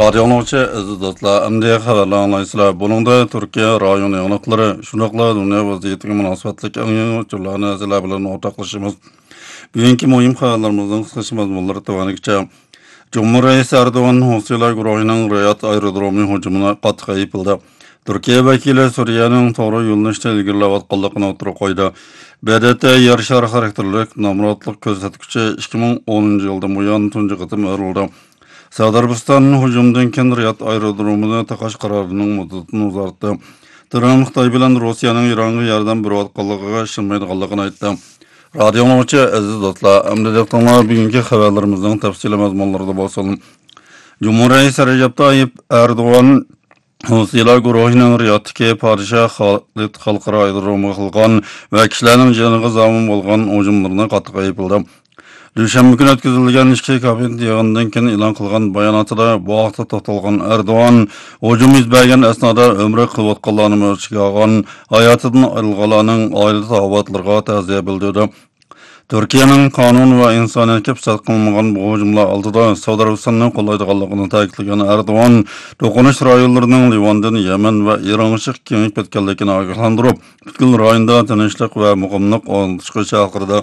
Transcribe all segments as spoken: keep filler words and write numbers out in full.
Radyonoğuçu aziz dostlar, amdiye xabarlar anlaysılar. Bununda Türkiye rayon yanıkları, şunakla dünya vaziyetiga münasebetlik en yeni uçurlarını azizler bilen ortaklaşımız. Bugünkü muhim xabarlarımızın kısaca mazmunları tıvanıkça. Cumhurbaşkanı Reis Erdoğan Husiler Guruhi'nin Riyad aerodromu hücumuna qattiq ayıpıldı. Türkiye vakili Suriye'nin to'g'ri yo'llanishda ilgarilayotganligini o'tirib qo'ydi. B D T yer shari xarakterlik nomrodlik ko'rsatkichi ikki ming o'ninchi yildan buyon tunji qatim o'rildi. Saudiya Arabistonining hujumdan keyin Riyad aerodromini taqash qarorining muddatini uzartdi. Tramp Xitoy bilan Rossiyaning Eronga yordam berayotganligiga ishonmaydiganligini aytdi. Radyonoğuçu aziz dostlar, amdiliklar bugünkü xabarlarimizning tafsili mazmunlarida bo'lsin. Cumhurbaşkanı Recep Tayyip Erdoğan Husiler Guruhi'nin Riyad'daki Padişah Halid Xalqaro aerodromu qilgan va kishilarning joniga zomin bo'lgan hujumlarni qattiq ayıpıldı. Düşenbe günü ötkazilgan ishki kabinet yig'inidan keyin e'lon qilgan bayonotida bu vaqtda to'xtalgan Erdo'g'an hujum yuz bergan asnoda umri qilayotganlarni o'lchiga olgan, hayotidan ayrilganlarning oila sahobatlariga ta'ziya bildirdi. Türkiye'nin kanun ve insoniyatga pisat qilmagan bu hujumlar oldida Saudiya Arabistonini qo'llaydiganligini ta'kidlagan Erdo'g'an to'qinish rayonlarining Livandan, Yaman va Eronga kengayib ketganligini ogohlantirib, butkul rayonda tinchlik va muqimlik o'rnatishga chaqirdi.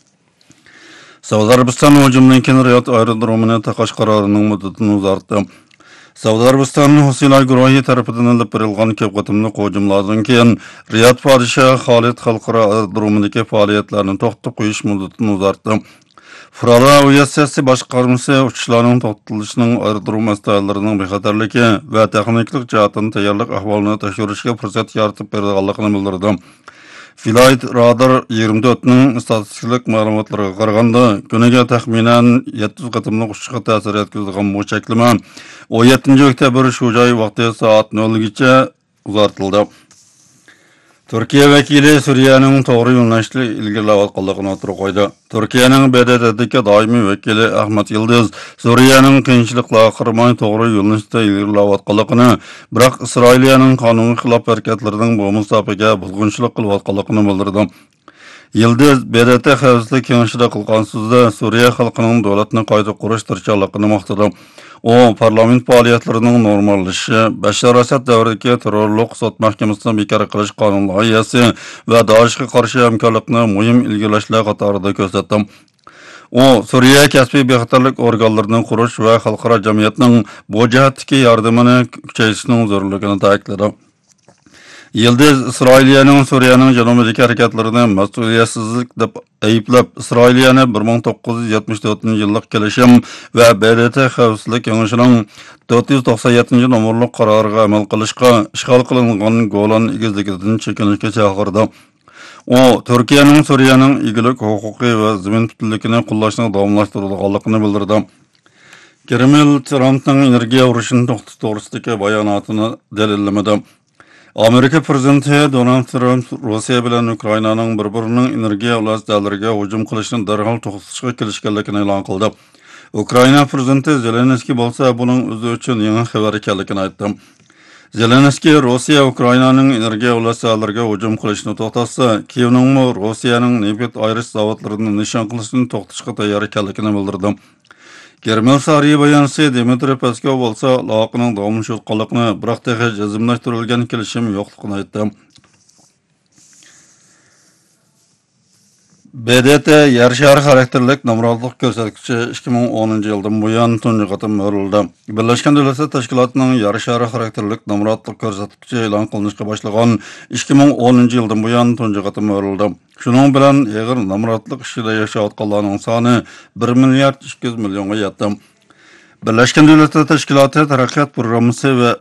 Saudiya Arabistoni hujumdan keyin Riyad aerodromini taqash qarorining muddatini uzartdi. Saudiya Arabistonining Husiler guruhi tarafidan olib berilgan ko'p qatimliq hujumlardan keyin Riyad Padişah Halid Xalqaro aerodromidagi faoliyatlarni to'xtatib qo'yish muddatini uzartdi. Fuqaro aviatsiyasi boshqarmasi uchishlarning to'xtatilishining aerodrom astarlarining bexatarligi va texnik jihatdan tayyorlik ahvolini tekshirishga fursat yaratib berganligini bildirdi. Flight Radar yigirma to'rtning statistik ma'lumotlariga qaraganda, kuniga taxminan yetti yuz qatimliq uchishga ta'sir yetkazgan bu cheklama o'n yettinchi oktyabr shu joy vaqti soat nolgacha uzartildi. Türkiye vakili Suriye'nin to'g'ri yo'llanishda ilgarilayotganligini o'tirib qo'ydi. Türkiye'nin B D T'dagi doimiy vakili Ahmet Yıldız Suriye'nin qiyinchiliklar qirmay to'g'ri yo'llanishda ilgarilayotganligini, biroq Isroiliyaning qonunga xilof harakatlarining bu musofaga buzg'unchilik qilayotganligini bildirdi. Yıldız B D T Xavfsizlik kengashida qilgan so'zda Suriye xalqining davlatni qayta qurish tirishchiligini maqtadi. O, parlament faoliyatlarining normallashishi, Bashar Asad davridagi terrorlik sud mahkamasini bekor qilish qonun loyihasi va Daeshga qarshi hamkorlikni muhim ilgirlashlar qatorida ko'rsatdi. O, Suriye kasbiy bexatarlik organlarining qurish va xalqaro jamiyatning bu jihatdagi yordamini kuchaytirishning zarurligini ta'kidladi. Yıldız, İsrailiyaning Suriyening janubidagi harakatlarini mas'uliyatsizlik deb ayıplab, İsrailiyani bir ming to'qqiz yuz yetmish to'rtinchi yillik kelishim va B D T Xavfsizlik kengashining to'rt yuz to'qson yettinchi nomerli qaroriga amal qilishga ishg'ol qilingan Golan egizligidan chekinishga chaqirdi. O, Türkiye'ning Suriyening egilik huquqi va zamin butunligini qo'llashni davomlashtirganligini bildirdi. Kreml Trumpning energiya urushini to'xtatish to'g'risidagi bayonotini dalillamadi. Amerika prezidenti Donald Trump Rossiya bilan Ukrainaning bir-birining energiya vositalariga hujum qilishni darhol to'xtatishga kelishganligini e'lon qildi. Ukraina prezidenti Zelenskiy bo'lsa buning o'zi uchun yangi xabar ekanligini aytdi. Zelenskiy Rossiya Ukrainaning energiya vositalariga hujum qilishni to'xtatsa, Kiyevning Rossiyaning neft ayirish zavodlarini nishon qilishni to'xtatishga tayyor ekanligini bildirdi. Kreml sariy bayonchisi Dmitry Peskov bo'lsa, aloqaning davomlashayotganligini, biroq texnik jazmlashtirilgan kelishim yo'qligini aytdi. B D T yer shari xarakterlik nomrodlik ko'rsatkichi ikki ming o'ninchi yildan buyon tunji qatim o'rildi. Birlashgan Davlatlar Tashkilotining yer shari xarakterlik nomrodlik ko'rsatkichi e'lon qilinishga boshlagan ikki ming o'ninchi yildan buyon tunji qatim o'rildi. Shuning bilan eg'ir nomrodlik ishida yashayotganlarning soni bir milliard ikki yuz millionga yetdi. Birlashgan Davlatlar Tashkiloti taraqqiyot programmasi va